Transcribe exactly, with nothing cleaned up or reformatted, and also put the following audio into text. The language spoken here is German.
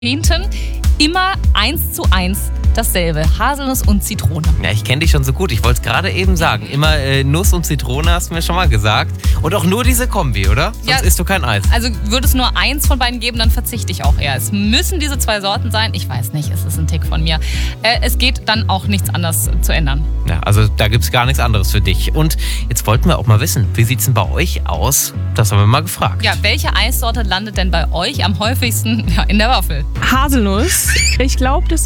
Jahrzehnten immer eins zu eins dasselbe. Haselnuss und Zitrone. Ja, ich kenne dich schon so gut. Ich wollte es gerade eben sagen. Immer äh, Nuss und Zitrone hast du mir schon mal gesagt. Und auch nur diese Kombi, oder? Sonst Ja, isst du kein Eis. Also würde es nur eins von beiden geben, dann verzichte ich auch eher. Es müssen diese zwei Sorten sein. Ich weiß nicht, es ist ein Tick von mir. Äh, es geht dann auch nichts anderes zu ändern. Ja, also da gibt es gar nichts anderes für dich. Und jetzt wollten wir auch mal wissen, wie sieht es denn bei euch aus? Das haben wir mal gefragt. Ja, welche Eissorte landet denn bei euch am häufigsten ja, in der Waffel? Haselnuss. Ich glaube, das